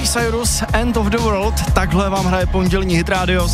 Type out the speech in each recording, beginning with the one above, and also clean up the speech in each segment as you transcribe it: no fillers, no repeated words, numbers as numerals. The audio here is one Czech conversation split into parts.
Cyrus, End of the World, takhle vám hraje pondělní Hit Radio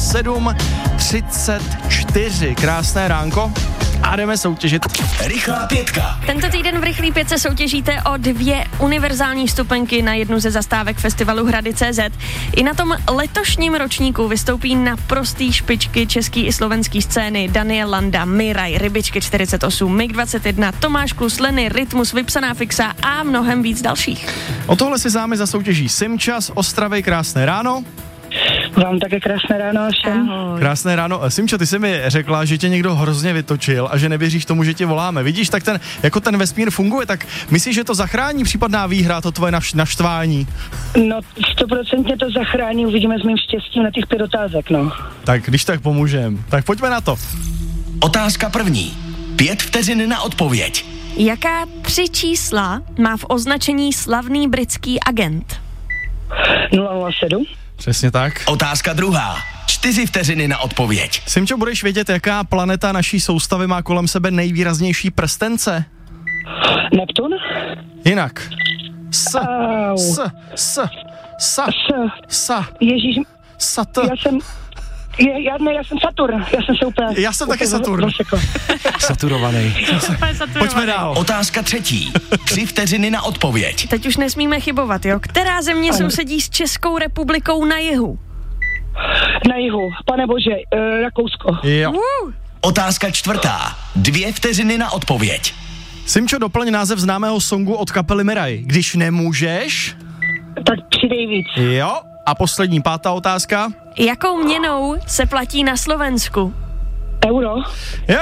7:34. Krásné ránko a jdeme soutěžit. Rychlá pětka. Tento týden v Rychlý pětce soutěžíte o 2 univerzální vstupenky na jednu ze zastávek festivalu Hrady.cz. I na tom letošním ročníku vystoupí naprostý špičky český i slovenský scény Daniel Landa, Miraj, Rybičky 48, MiG-21, Tomáš Klus, Lenny, Rytmus, Vypsaná fixa a mnohem víc dalších. O tohle si zámi zasoutěží Simča z Ostravy. Krásné ráno. Vám také krásné ráno všem. Ahoj. Krásné ráno. Simčo, ty jsi mi řekla, že tě někdo hrozně vytočil a že nevěříš tomu, že tě voláme. Vidíš, tak ten vesmír funguje, tak myslíš, že to zachrání případná výhra, to tvoje naštvání? No, 100% to zachrání, uvidíme s mým štěstím na těch 5 otázek, no. Tak když tak pomůžem. Tak pojďme na to. Otázka první. 5 vteřin na odpověď. Jaká 3 čísla má v označení slavný britský agent? 007. Přesně tak. Otázka druhá. 4 vteřiny na odpověď. Simčo, budeš vědět, jaká planeta naší soustavy má kolem sebe nejvýraznější prstence? Neptun? Jinak. Au. Ježíš, já jsem Saturn, já jsem se úplně... Já jsem taky Saturn. Saturovaný. Pojďme dál. Otázka třetí. 3 vteřiny na odpověď. Teď už nesmíme chybovat, jo? Která země sousedí s Českou republikou na jihu? Na jihu, pane bože, Rakousko. Jo. Otázka čtvrtá. 2 vteřiny na odpověď. Simčo, doplň název známého songu od kapely Miraj. Když nemůžeš... Tak přidej víc. Jo. A poslední, 5. otázka. Jakou měnou se platí na Slovensku? Euro. Jo!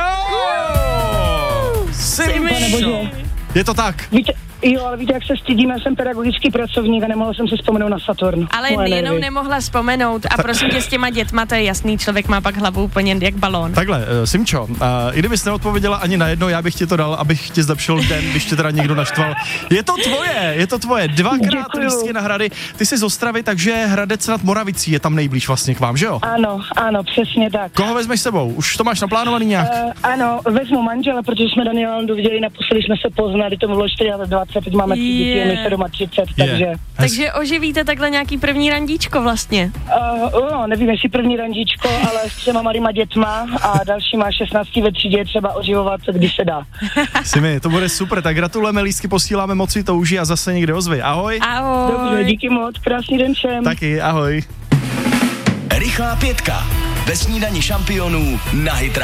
Simčo. Je to tak. Víte, ale víte, jak se stydím, já jsem pedagogický pracovník a nemohla jsem si vzpomenout na Saturn. Ale jenom nemohla vzpomenout a prosím tě, s těma dětma, to je jasný, člověk má pak hlavu úplně jak balón. Takhle, Simčo, i kdybys neodpověděla ani na jedno, já bych ti to dal, abych ti zlepšil den, když tě teda někdo naštval. Je to tvoje, 2krát lístky na Hrady. Ty jsi z Ostravy, takže Hradec nad Moravicí je tam nejblíž vlastně k vám, že jo? Ano, přesně tak. Koho vezmeš s sebou? Už to máš naplánovaný nějak? Ano, vezmu manžela, protože jsme Daniela Landu viděli, naposledy jsme se poznali, to bylo 24, teď máme 3 děti, je mi 37, takže... Takže oživíte takhle nějaký první randíčko vlastně? Nevím, jestli první randíčko, ale s 3 malýma dětma a další má 16 ve třídě, třeba oživovat, když se dá. Simi, to bude super, tak gratulujeme, lístky posíláme, moc si to užij a zase někde ozvi. Ahoj. Ahoj. Dobře, díky moc, krásný den všem. Taky, ahoj. Rychlá pětka. Ve snídani šampionů na Hit